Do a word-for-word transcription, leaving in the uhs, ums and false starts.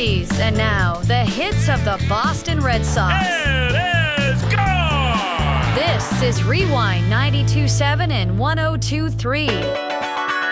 Phillies. And now, the hits of the Boston Red Sox. It is gone! This is Rewind ninety-two point seven and one oh two point three.